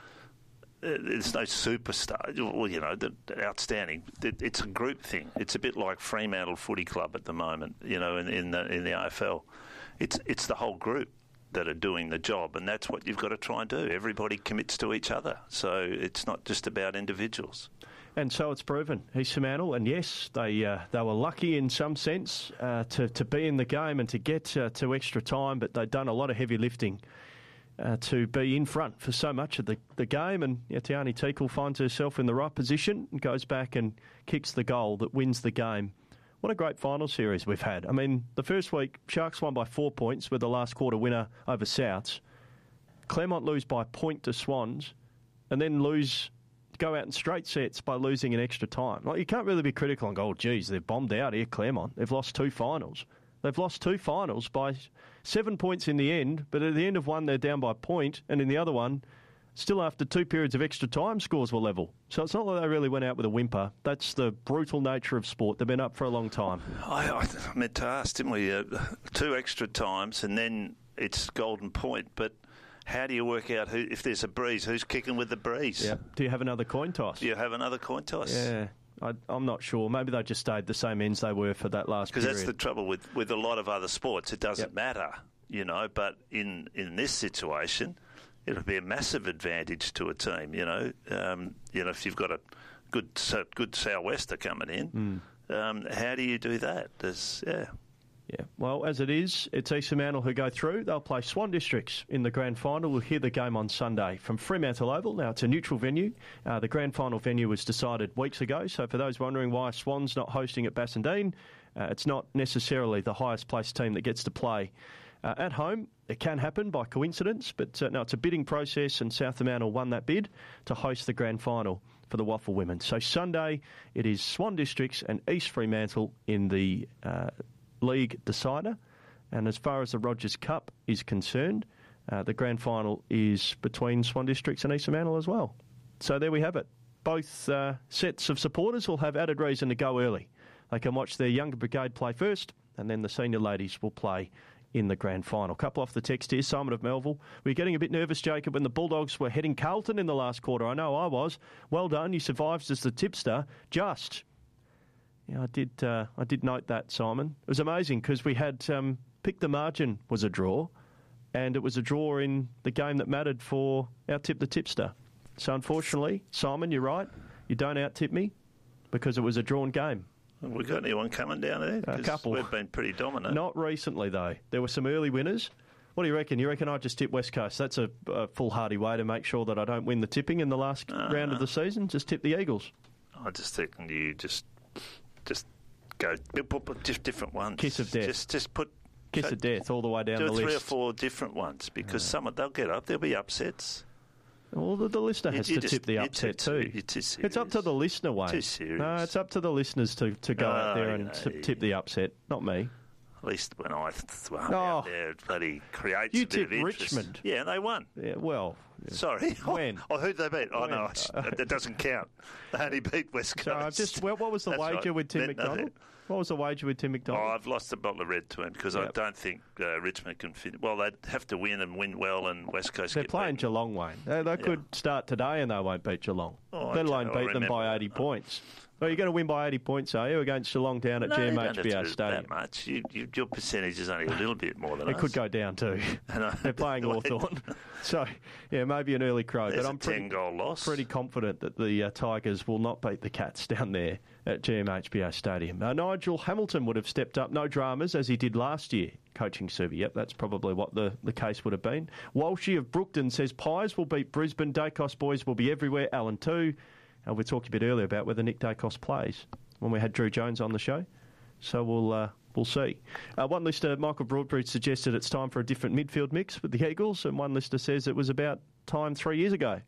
there's no superstar. Well, you know, the, the outstanding. It, it's a group thing. It's a bit like Fremantle Footy Club at the moment. You know, in, in the in the A F L, it's it's the whole group that are doing the job, and that's what you've got to try and do. Everybody commits to each other, so it's not just about individuals. And so it's proven. East Fremantle, and yes, they uh, they were lucky in some sense uh, to to be in the game and to get uh, to extra time, but they'd done a lot of heavy lifting. Uh, to be in front for so much of the, the game, and yeah, Tiani Teakle finds herself in the right position and goes back and kicks the goal that wins the game. What a great final series we've had. I mean, the first week, Sharks won by four points with the last quarter winner over Souths. Claremont lose by a point to Swans, and then lose, go out in straight sets by losing in extra time. Like, you can't really be critical and go, oh, geez, they've bombed out here, Claremont. They've lost two finals. They've lost two finals by seven points in the end, but at the end of one, they're down by a point, and in the other one, still after two periods of extra time, scores were level. So it's not like they really went out with a whimper. That's the brutal nature of sport. They've been up for a long time. I, I meant to ask, didn't we? Uh, two extra times, and then it's golden point, but how do you work out who, if there's a breeze, who's kicking with the breeze? Yeah. Do you have another coin toss? Do you have another coin toss? Yeah. I, I'm not sure. Maybe they just stayed the same ends they were for that last period. Because that's the trouble with, with a lot of other sports. It doesn't yep. matter, you know, but in, in this situation, it'll be a massive advantage to a team, you know. Um, you know, if you've got a good good sou'wester coming in, mm. um, how do you do that? There's, yeah. Yeah, well, as it is, it's East Fremantle who go through. They'll play Swan Districts in the grand final. We'll hear the game on Sunday from Fremantle Oval. Now, it's a neutral venue. Uh, the grand final venue was decided weeks ago, so for those wondering why Swan's not hosting at Bassendean, uh, it's not necessarily the highest placed team that gets to play uh, at home. It can happen by coincidence, but uh, no, it's a bidding process, and South Fremantle won that bid to host the grand final for the Waffle Women. So Sunday, it is Swan Districts and East Fremantle in the Uh, league decider, and as far as the Rogers Cup is concerned, uh, the grand final is between Swan Districts and East Fremantle as well. So there we have it. Both uh, sets of supporters will have added reason to go early. They can watch their younger brigade play first, and then the senior ladies will play in the grand final. Couple off the text here. Simon of Melville. We're getting a bit nervous, Jacob, when the Bulldogs were heading Carlton in the last quarter. I know I was. Well done. You survived as the tipster. Just... Yeah, I did. Uh, I did note that, Simon. It was amazing because we had um, pick the margin was a draw, and it was a draw in the game that mattered for our tip the tipster. So unfortunately, Simon, you're right. You don't out tip me because it was a drawn game. Have we got anyone coming down there? A couple. We've been pretty dominant. Not recently though. There were some early winners. What do you reckon? You reckon I just tip West Coast? That's a, a foolhardy way to make sure that I don't win the tipping in the last uh, round of the season. Just tip the Eagles. I just think you just. Just go, just different ones. Kiss of death. Just, just put kiss so, of death all the way down do the list. Three or four different ones because yeah. some of they'll get up. There'll be upsets. Well, the, the listener has you, you to just, tip the upset too. You're too it's up to the listener, Wayne. Too serious. No, it's up to the listeners to, to go oh, out there and know, t- tip the upset, not me. At least when I well, oh, out there, it bloody creates you a bit of interest. Richmond. Yeah, they won. Yeah, well. Yeah. Sorry. When? Oh, who'd they beat? Oh, when? no, that doesn't count. They only beat West Coast. So I've just, well, what was the That's wager right. with Tim Then, McDonald? nothing. What was the wager with Tim McDonald? Oh, I've lost a bottle of red to him because yep. I don't think uh, Richmond can fit. Well, they'd have to win and win well, and West Coast They're get playing beaten. Geelong, Wayne. They, they yeah. could start today and they won't beat Geelong. Oh, Let alone okay. beat them by eighty that. points. Well, you're going to win by eighty points, are you, against Geelong down at no, G M H B A you don't have to do Stadium? that much. You, you, your percentage is only a little bit more than it us. could go down too. They're playing Hawthorn. So, yeah, maybe an early crow. There's but I'm a pretty, ten-goal loss. pretty confident that the uh, Tigers will not beat the Cats down there at G M H B A Stadium. Uh, Nigel Hamilton would have stepped up, no dramas, as he did last year, coaching Subi. Yep, that's probably what the, the case would have been. Walshy of Brookton says Pies will beat Brisbane. Dacos boys will be everywhere. Alan too. And we talked a bit earlier about whether Nick Dacos plays when we had Drew Jones on the show. So we'll uh, we'll see. Uh, one listener, Michael Broadbridge, suggested it's time for a different midfield mix with the Eagles, and one listener says it was about time three years ago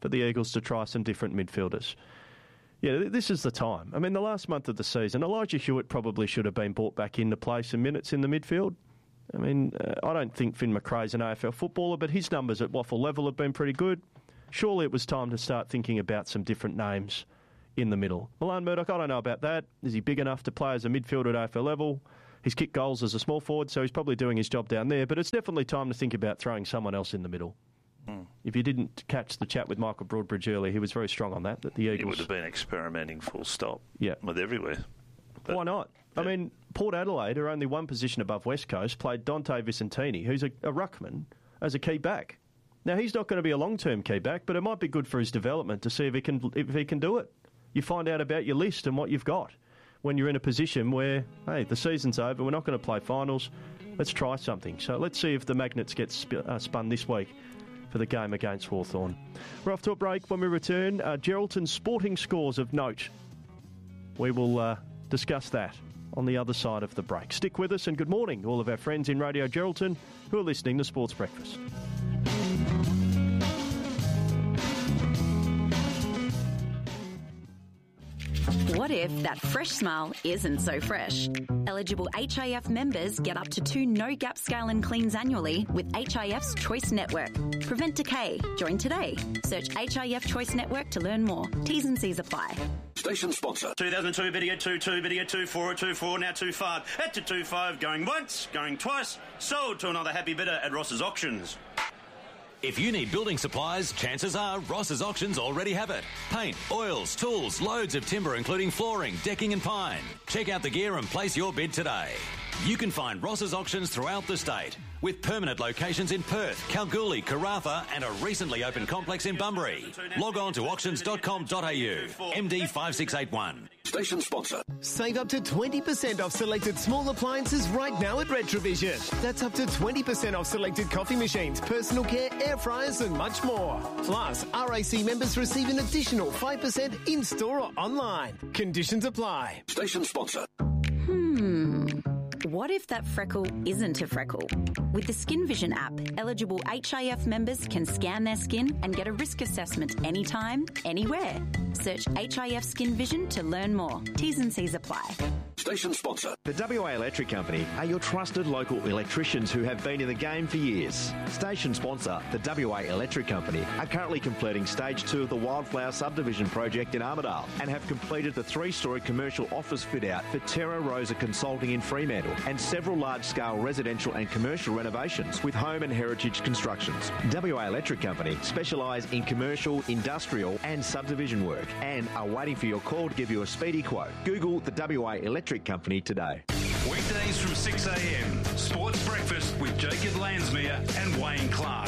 for the Eagles to try some different midfielders. Yeah, this is the time. I mean, the last month of the season, Elijah Hewitt probably should have been brought back in to play some minutes in the midfield. I mean, uh, I don't think Finn McRae's an A F L footballer, but his numbers at Waffle level have been pretty good. Surely it was time to start thinking about some different names in the middle. Milan Murdoch, I don't know about that. Is he big enough to play as a midfielder at A F L level? He's kicked goals as a small forward, so he's probably doing his job down there, but it's definitely time to think about throwing someone else in the middle. Mm. If you didn't catch the chat with Michael Broadbridge earlier, he was very strong on that, that the Eagles... He would have been experimenting full stop yeah. with everywhere. But, why not? Yeah. I mean, Port Adelaide are only one position above West Coast, played Dante Vicentini, who's a, a ruckman, as a key back. Now, he's not going to be a long-term key back, but it might be good for his development to see if he can if he can do it. You find out about your list and what you've got when you're in a position where, hey, the season's over, we're not going to play finals, let's try something. So let's see if the Magnets get sp- uh, spun this week for the game against Hawthorn. We're off to a break. When we return, uh, Geraldton's sporting scores of note. We will uh, discuss that on the other side of the break. Stick with us and good morning to all of our friends in Radio Geraldton who are listening to Sports Breakfast. What if that fresh smile isn't so fresh? Eligible H I F members get up to two no-gap scale and cleans annually with H I F's Choice Network. Prevent decay. Join today. Search H I F Choice Network to learn more. T's and C's apply. Station sponsor. two thousand two, better get two two, better get two four, two four, now two five. At to two five, going once, going twice. Sold to another happy bidder at Ross's Auctions. If you need building supplies, chances are Ross's Auctions already have it. Paint, oils, tools, loads of timber including flooring, decking and pine. Check out the gear and place your bid today. You can find Ross's Auctions throughout the state, with permanent locations in Perth, Kalgoorlie, Karratha and a recently opened complex in Bunbury. Log on to auctions dot com dot a u. M D five six eight one. Station sponsor. Save up to twenty percent off selected small appliances right now at Retrovision. That's up to twenty percent off selected coffee machines, personal care, air fryers and much more. Plus, R A C members receive an additional five percent in-store or online. Conditions apply. Station sponsor. Hmm... What if that freckle isn't a freckle? With the Skin Vision app, eligible H I F members can scan their skin and get a risk assessment anytime, anywhere. Search H I F Skin Vision to learn more. T's and C's apply. Station sponsor. The W A Electric Company are your trusted local electricians who have been in the game for years. Station sponsor, the W A Electric Company, are currently completing stage two of the Wildflower Subdivision project in Armidale and have completed the three-storey commercial office fit-out for Terra Rosa Consulting in Fremantle and several large-scale residential and commercial renovations with home and heritage constructions. W A Electric Company specialise in commercial, industrial and subdivision work and are waiting for your call to give you a speedy quote. Google the W A Electric Company today. Weekdays from six a m. Sports Breakfast with Jacob Landsmere and Wayne Clark.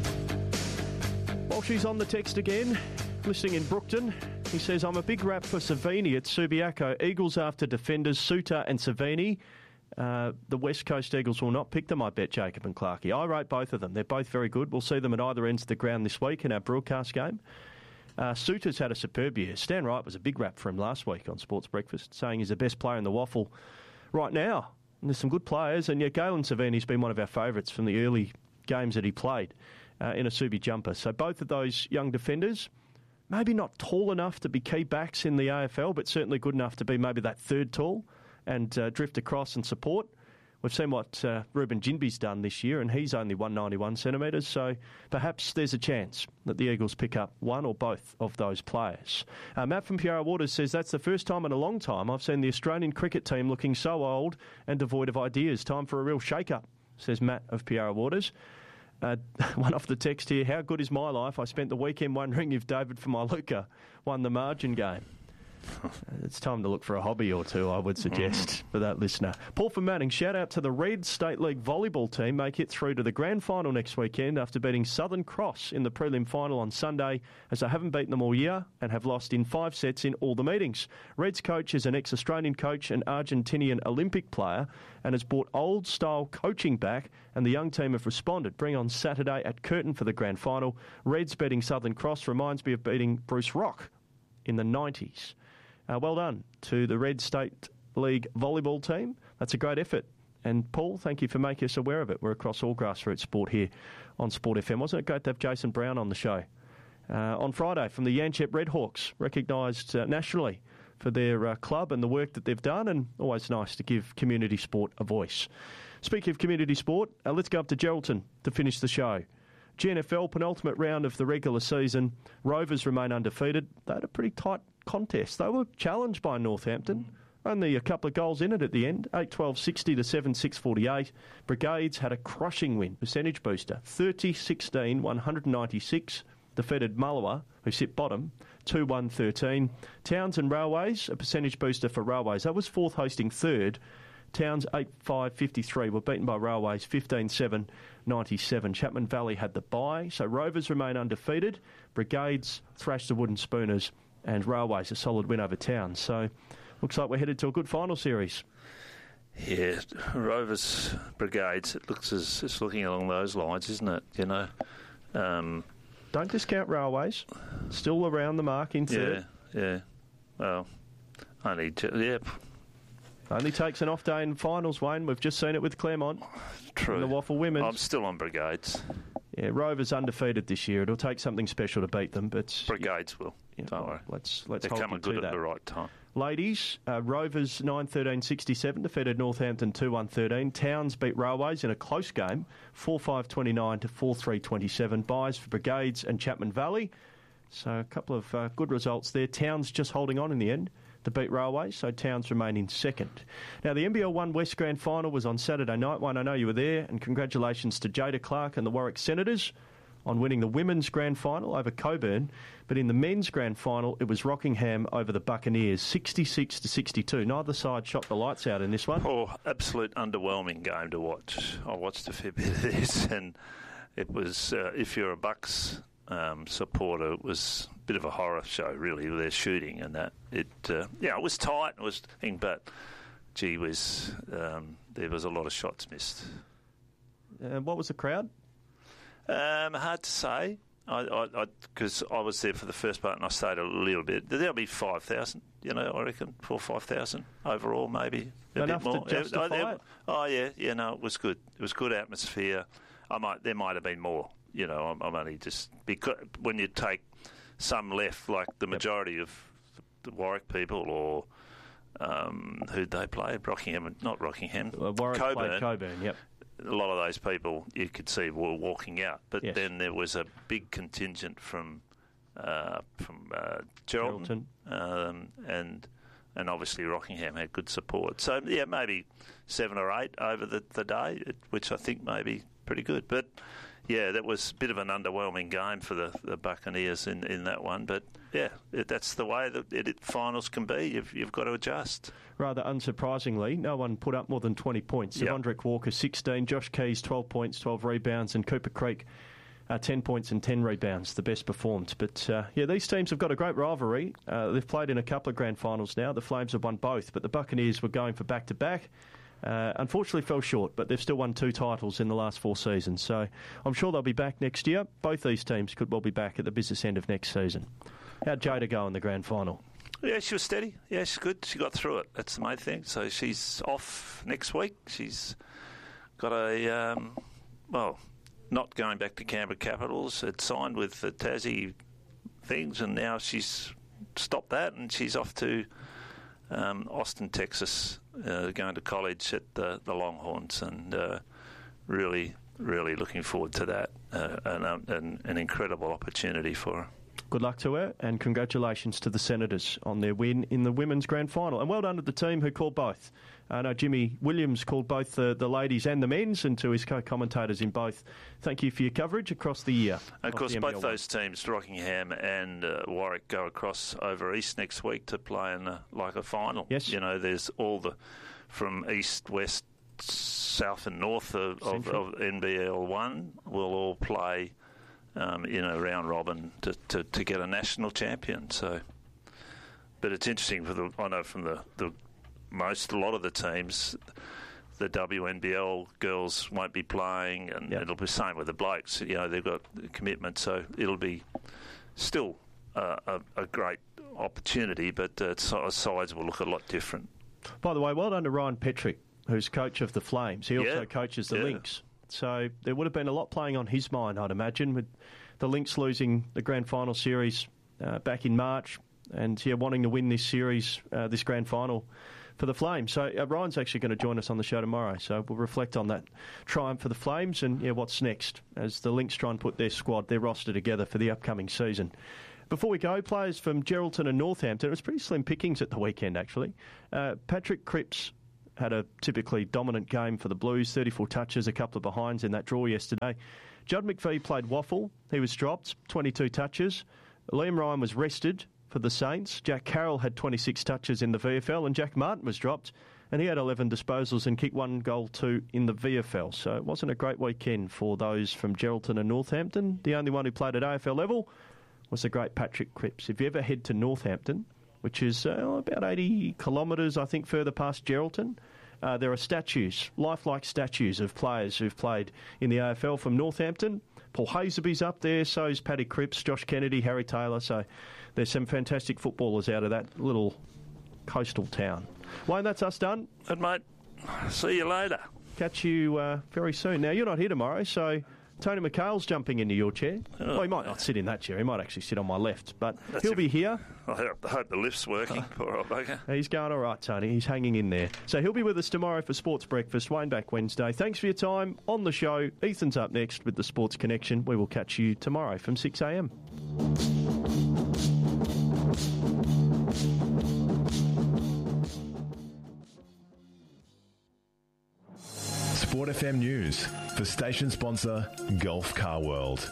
Well, she's on the text again, listening in Brookton. He says, I'm a big rap for Savini at Subiaco. Eagles after defenders Suter and Savini. Uh, the West Coast Eagles will not pick them, I bet, Jacob and Clarkie. I rate both of them. They're both very good. We'll see them at either ends of the ground this week in our broadcast game. Uh, Suter's had a superb year. Stan Wright was a big rap for him last week on Sports Breakfast, saying he's the best player in the waffle right now. And there's some good players, and yet Galen Savini's been one of our favourites from the early games that he played uh, in a Subi jumper. So both of those young defenders, maybe not tall enough to be key backs in the A F L, but certainly good enough to be maybe that third tall and uh, drift across and support. We've seen what uh, Ruben Jinby's done this year, and he's only one hundred ninety-one centimetres, so perhaps there's a chance that the Eagles pick up one or both of those players. Uh, Matt from Piara Waters says, that's the first time in a long time I've seen the Australian cricket team looking so old and devoid of ideas. Time for a real shake-up, says Matt of Piara Waters. Uh, one off the text here, how good is my life? I spent the weekend wondering if David Famaluka won the margin game. It's time to look for a hobby or two, I would suggest, for that listener. Paul from Manning, shout out to the Reds State League volleyball team. Make it through to the grand final next weekend after beating Southern Cross in the prelim final on Sunday, as they haven't beaten them all year and have lost in five sets in all the meetings. Reds coach is an ex-Australian coach and Argentinian Olympic player and has brought old-style coaching back, and the young team have responded. Bring on Saturday at Curtin for the grand final. Reds beating Southern Cross reminds me of beating Bruce Rock in the nineties. Uh, well done to the Red State League volleyball team. That's a great effort. And Paul, thank you for making us aware of it. We're across all grassroots sport here on Sport F M. Wasn't it great to have Jason Brown on the show uh, on Friday from the Yanchep Redhawks, recognised uh, nationally for their uh, club and the work that they've done, and always nice to give community sport a voice. Speaking of community sport, uh, let's go up to Geraldton to finish the show. G N F L penultimate round of the regular season. Rovers remain undefeated. They had a pretty tight contest. They were challenged by Northampton. Only a couple of goals in it at the end. eight twelve sixty to seven six forty-eight. Brigades had a crushing win, percentage booster. thirty sixteen one ninety-six. Defeated Mullewa, who sit bottom, two one thirteen. Towns and Railways, a percentage booster for Railways. That was fourth hosting third. Towns eight five fifty-three were beaten by Railways fifteen seven ninety-seven. Chapman Valley had the bye, so Rovers remain undefeated. Brigades thrashed the Wooden Spooners, and Railways a solid win over Towns. So looks like we're headed to a good final series. Yeah, Rovers Brigades, it looks as it's looking along those lines, isn't it? You know, um, don't discount Railways. Still around the mark in third. Yeah, yeah. Well, only yeah. Only takes an off day in finals, Wayne. We've just seen it with Claremont. True. And the Waffle Women. I'm still on Brigades. Yeah, Rovers undefeated this year. It'll take something special to beat them, but Brigades will. Yeah, Don't well, worry. Let's let's They're hold coming you to good that. at the right time. Ladies, uh, Rovers nine thirteen sixty-seven defeated Northampton two one thirteen. Towns beat Railways in a close game, four five twenty-nine to four three twenty-seven. Buys for Brigades and Chapman Valley. So a couple of uh, good results there. Towns just holding on in the end to beat Railways, so Towns remain in second. Now, the N B L one West Grand Final was on Saturday night. One, I know you were there, and congratulations to Jada Clark and the Warwick Senators on winning the Women's Grand Final over Coburn. But in the Men's Grand Final, it was Rockingham over the Buccaneers, sixty-six to sixty-two. Neither side shot the lights out in this one. Oh, absolute underwhelming game to watch. I watched a fair bit of this, and it was, uh, if you're a Bucks Um, supporter, it was a bit of a horror show, really, with their shooting and that. It, uh, yeah, it was tight, it was thing, but gee whiz, um, there was a lot of shots missed. Uh, what was the crowd? Um, hard to say, because I, I, I, I was there for the first part and I stayed a little bit. There'll be five thousand, you know, I reckon, four or five thousand overall, maybe a Enough bit more. to justify oh, it? Oh yeah, yeah, no, it was good. It was good atmosphere. I might, there might have been more. You know, I'm, I'm only just because when you take some left, like the majority yep. of the Warwick people, or um, who'd they play? Rockingham, not Rockingham. Uh, Warwick Coburn. played Coburn. Yep. A lot of those people you could see were walking out, but yes. then there was a big contingent from uh, from uh, Geraldton, Geraldton. Um, and and obviously Rockingham had good support. So yeah, maybe seven or eight over the, the day, which I think may be pretty good, but. Yeah, that was a bit of an underwhelming game for the, the Buccaneers in, in that one. But, yeah, it, that's the way that it, it, finals can be. You've, you've got to adjust. Rather unsurprisingly, no one put up more than twenty points. Yep. Savondrick Walker, sixteen. Josh Keys, twelve points, twelve rebounds. And Cooper Creek, uh, ten points and ten rebounds, the best performed. But, uh, yeah, these teams have got a great rivalry. Uh, they've played in a couple of grand finals now. The Flames have won both, but the Buccaneers were going for back-to-back. Uh, unfortunately fell short, but they've still won two titles in the last four seasons. So I'm sure they'll be back next year. Both these teams could well be back at the business end of next season. How'd Jada go in the grand final? Yeah, she was steady. Yeah, she's good. She got through it. That's the main thing. So she's off next week. She's got a, um, well, not going back to Canberra Capitals. Had signed with the Tassie things, and now she's stopped that, and she's off to um, Austin, Texas, uh, going to college at the, the Longhorns, and uh, really, really looking forward to that. Uh, and, um, and an incredible opportunity for her. Good luck to her, and congratulations to the Senators on their win in the Women's Grand Final. And well done to the team who called both. I know Jimmy Williams called both the, the ladies and the men's, and to his co-commentators in both. Thank you for your coverage across the year. And of course, both those teams, Rockingham and uh, Warwick, go across over east next week to play in a, like a final. Yes. You know, there's all the, from east, west, south and north of, of, of N B L one will all play Um, in a round robin to, to, to get a national champion. So, but it's interesting for the I know from the, the most a lot of the teams, the W N B L girls won't be playing, and yep. it'll be the same with the blokes. You know, they've got commitment, so it'll be still uh, a, a great opportunity, but uh, sides will look a lot different. By the way, well done to Ryan Petrick, who's coach of the Flames. He also yeah. coaches the yeah. Lynx. So there would have been a lot playing on his mind, I'd imagine, with the Lynx losing the grand final series uh, back in March and yeah, wanting to win this series, uh, this grand final for the Flames. So uh, Ryan's actually going to join us on the show tomorrow, so we'll reflect on that triumph for the Flames and yeah, what's next as the Lynx try and put their squad, their roster together for the upcoming season. Before we go, players from Geraldton and Northampton, it was pretty slim pickings at the weekend, actually. Uh, Patrick Cripps had a typically dominant game for the Blues, thirty-four touches, a couple of behinds in that draw yesterday. Judd McVie played waffle. He was dropped, twenty-two touches. Liam Ryan was rested for the Saints. Jack Carroll had twenty-six touches in the V F L, and Jack Martin was dropped, and he had eleven disposals and kicked one goal two in the V F L. So it wasn't a great weekend for those from Geraldton and Northampton. The only one who played at A F L level was the great Patrick Cripps. If you ever head to Northampton, which is uh, about eighty kilometres, I think, further past Geraldton, uh, there are statues, lifelike statues of players who've played in the A F L from Northampton. Paul Hazeby's up there, so is Paddy Cripps, Josh Kennedy, Harry Taylor. So there's some fantastic footballers out of that little coastal town. Wayne, that's us done. And, mate, see you later. Catch you uh, very soon. Now, you're not here tomorrow, so Tony McHale's jumping into your chair. Oh. Well, he might not sit in that chair. He might actually sit on my left, but That's he'll a, be here. I hope, I hope the lift's working. Poor old bugger. He's going all right, Tony. He's hanging in there. So he'll be with us tomorrow for Sports Breakfast. Wayne back Wednesday. Thanks for your time on the show. Ethan's up next with the Sports Connection. We will catch you tomorrow from six a m. Sport F M News for station sponsor Gulf Car World.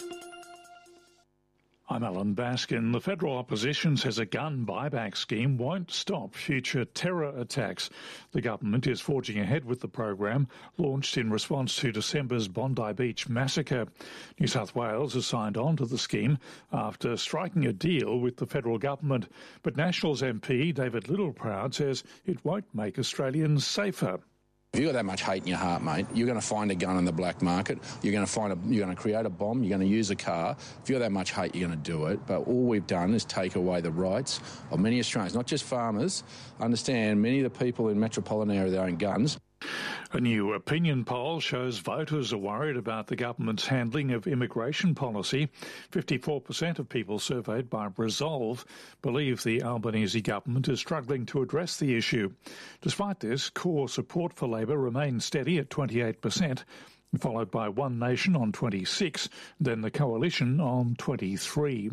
I'm Alan Baskin. The federal opposition says a gun buyback scheme won't stop future terror attacks. The government is forging ahead with the program, launched in response to December's Bondi Beach massacre. New South Wales has signed on to the scheme after striking a deal with the federal government. But Nationals M P David Littleproud says it won't make Australians safer. If you've got that much hate in your heart, mate, you're going to find a gun in the black market. You're going to find a, you're going to create a bomb. You're going to use a car. If you've got that much hate, you're going to do it. But all we've done is take away the rights of many Australians, not just farmers. Understand, many of the people in metropolitan area that own guns. A new opinion poll shows voters are worried about the government's handling of immigration policy. fifty-four percent of people surveyed by Resolve believe the Albanese government is struggling to address the issue. Despite this, core support for Labor remains steady at twenty-eight percent, followed by One Nation on twenty-six, then the Coalition on twenty-three.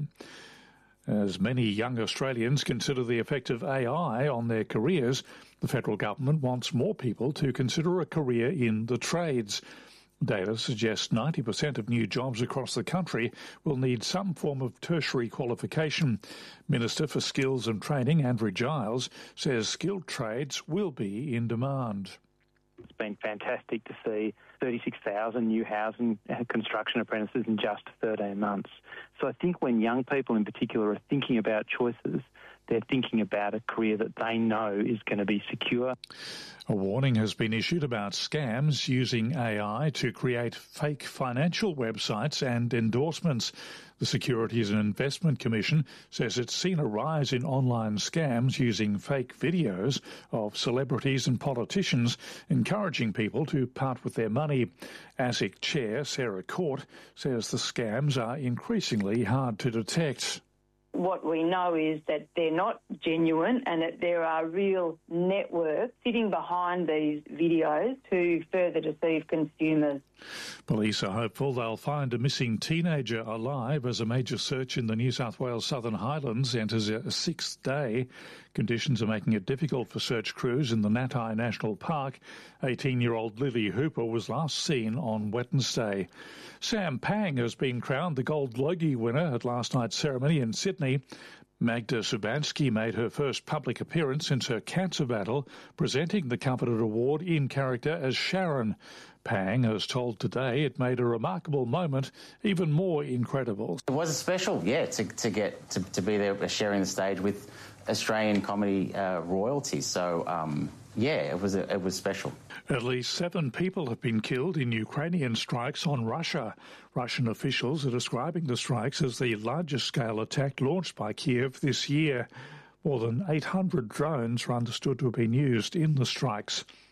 As many young Australians consider the effect of A I on their careers, the federal government wants more people to consider a career in the trades. Data suggests ninety percent of new jobs across the country will need some form of tertiary qualification. Minister for Skills and Training, Andrew Giles, says skilled trades will be in demand. It's been fantastic to see thirty-six thousand new housing construction apprentices in just thirteen months. So I think when young people in particular are thinking about choices, they're thinking about a career that they know is going to be secure. A warning has been issued about scams using A I to create fake financial websites and endorsements. The Securities and Investment Commission says it's seen a rise in online scams using fake videos of celebrities and politicians encouraging people to part with their money. ASIC Chair Sarah Court says the scams are increasingly hard to detect. What we know is that they're not genuine and that there are real networks sitting behind these videos to further deceive consumers. Police are hopeful they'll find a missing teenager alive as a major search in the New South Wales Southern Highlands enters a sixth day. Conditions are making it difficult for search crews in the Natai National Park. eighteen-year-old Lily Hooper was last seen on Wednesday. Sam Pang has been crowned the Gold Logie winner at last night's ceremony in Sydney. Magda Subanski made her first public appearance since her cancer battle, presenting the coveted award in character as Sharon. Pang has told Today it made a remarkable moment even more incredible. It was special, yeah, to, to get to, to be there sharing the stage with Australian comedy uh, royalty. So, um, yeah, it was a, it was special. At least seven people have been killed in Ukrainian strikes on Russia. Russian officials are describing the strikes as the largest-scale attack launched by Kiev this year. More than eight hundred drones are understood to have been used in the strikes.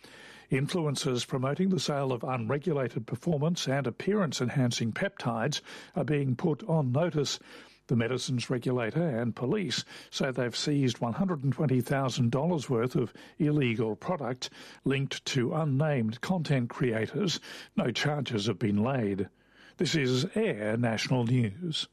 Influencers promoting the sale of unregulated performance and appearance-enhancing peptides are being put on notice. The medicines regulator and police say they've seized one hundred twenty thousand dollars worth of illegal product linked to unnamed content creators. No charges have been laid. This is Air National News.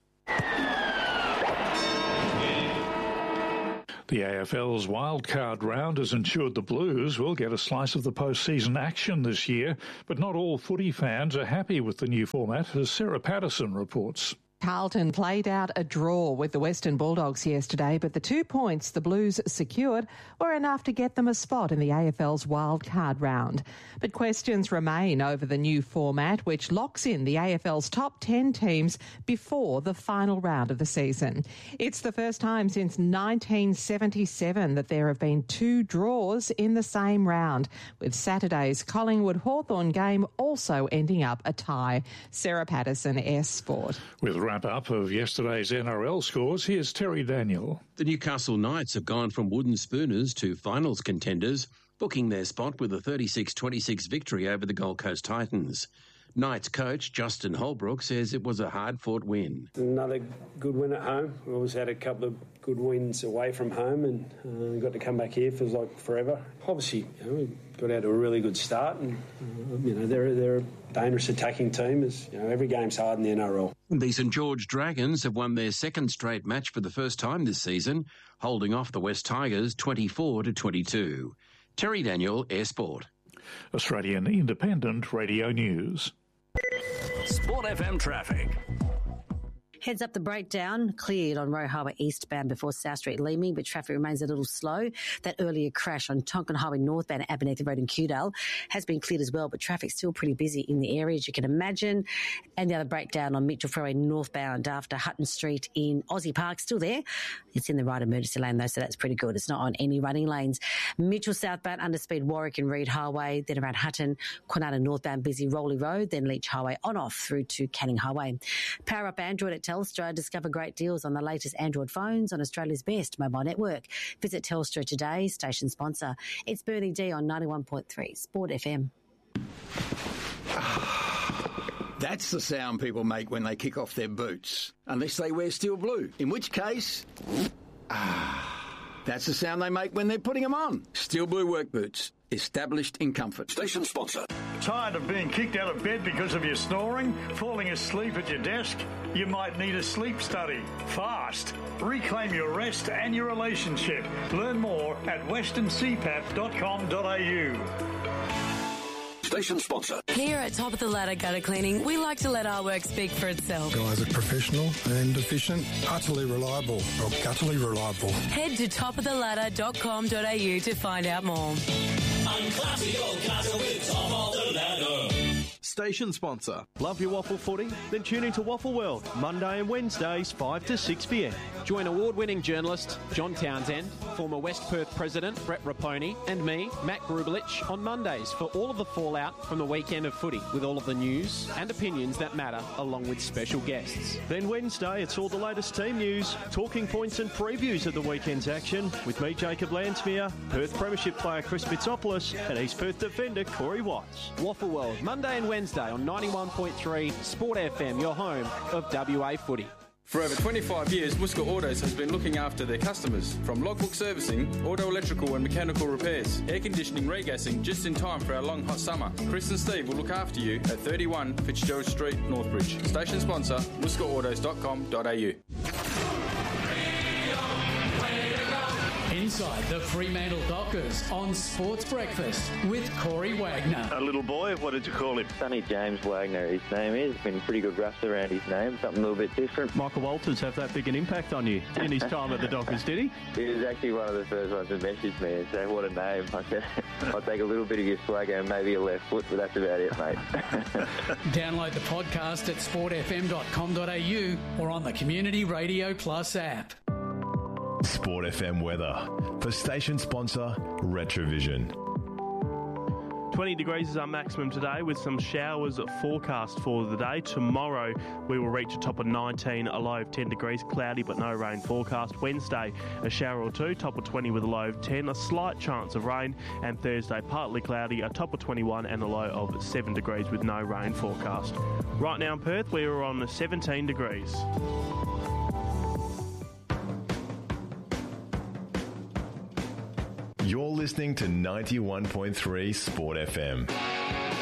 The A F L's wildcard round has ensured the Blues will get a slice of the postseason action this year, but not all footy fans are happy with the new format, as Sarah Patterson reports. Carlton played out a draw with the Western Bulldogs yesterday, but the two points the Blues secured were enough to get them a spot in the A F L's wildcard round. But questions remain over the new format, which locks in the A F L's top ten teams before the final round of the season. It's the first time since nineteen seventy-seven that there have been two draws in the same round, with Saturday's Collingwood-Hawthorn game also ending up a tie. Sarah Patterson, S Sport. With wrap-up of yesterday's N R L scores, here's Terry Daniel. The Newcastle Knights have gone from wooden spooners to finals contenders, booking their spot with a thirty-six twenty-six victory over the Gold Coast Titans. Knights coach Justin Holbrook says it was a hard-fought win. Another good win at home. We always had a couple of good wins away from home and uh, got to come back here. Feels like forever. Obviously, you know, we got out to a really good start, and uh, you know they're they're a dangerous attacking team. As you know, every game's hard in the N R L. The St George Dragons have won their second straight match for the first time this season, holding off the West Tigers twenty-four to twenty-two. Terry Daniel, Air Sport. Australian Independent Radio News. Sport F M traffic. Heads up, the breakdown cleared on Roe Highway eastbound before South Street Leeming, but traffic remains a little slow. That earlier crash on Tonkin Highway northbound at Abernethy Road in Kewdale has been cleared as well, but traffic's still pretty busy in the area, as you can imagine. And the other breakdown on Mitchell Freeway northbound after Hutton Street in Aussie Park, still there. It's in the right emergency lane though, so that's pretty good. It's not on any running lanes. Mitchell southbound under speed Warwick and Reed Highway, then around Hutton, Kwinana northbound busy Rowley Road, then Leach Highway on off through to Canning Highway. Power up Android at Telstra. Discover great deals on the latest Android phones on Australia's best mobile network. Visit Telstra today, station sponsor. It's Bernie D on ninety-one point three Sport F M. That's the sound people make when they kick off their boots, unless they wear steel blue, in which case, that's the sound they make when they're putting them on. Steel blue work boots, established in comfort. Station sponsor. Tired of being kicked out of bed because of your snoring? Falling asleep at your desk? You might need a sleep study. Fast. Reclaim your rest and your relationship. Learn more at western c pap dot com dot a u. Station sponsor. Here at Top of the Ladder Gutter Cleaning, we like to let our work speak for itself. Guys are professional and efficient, utterly reliable, or gutterly reliable. Head to top of the ladder dot com dot a u to find out more. Unclassy old gutter with Top of the Ladder. Station sponsor. Love your waffle footy? Then tune into Waffle World, Monday and Wednesdays, five to six p m. Join award-winning journalist John Townsend, former West Perth President Brett Raponi, and me, Matt Grubelich, on Mondays for all of the fallout from the weekend of footy, with all of the news and opinions that matter, along with special guests. Then Wednesday, it's all the latest team news, talking points and previews of the weekend's action, with me, Jacob Landsmere, Perth Premiership player Chris Bitsopoulos, and East Perth defender Corey Watts. Waffle World, Monday and Wednesday on ninety-one point three Sport F M, your home of W A footy. For over twenty-five years, Worcester Autos has been looking after their customers. From logbook servicing, auto electrical and mechanical repairs, air conditioning, regassing, just in time for our long hot summer. Chris and Steve will look after you at thirty-one Fitzgerald Street, Northbridge. Station sponsor, worcester autos dot com dot a u. Inside the Fremantle Dockers on Sports Breakfast with Corey Wagner. A little boy, what did you call him? Sonny James Wagner, his name is. Been pretty good rust around his name, something a little bit different. Michael Walters have that big an impact on you in his time at the Dockers, did he? He was actually one of the first ones to message me and say, what a name. I said, I'll take a little bit of your swagger and maybe a left foot, but that's about it, mate. Download the podcast at sport f m dot com dot a u or on the Community Radio Plus app. Sport F M weather for station sponsor Retrovision. twenty degrees is our maximum today with some showers forecast for the day. Tomorrow we will reach a top of nineteen, a low of ten degrees, cloudy but no rain forecast. Wednesday a shower or two, top of twenty with a low of ten, a slight chance of rain. And Thursday partly cloudy, a top of twenty-one and a low of seven degrees with no rain forecast. Right now in Perth we are on seventeen degrees. You're listening to ninety-one point three Sport F M.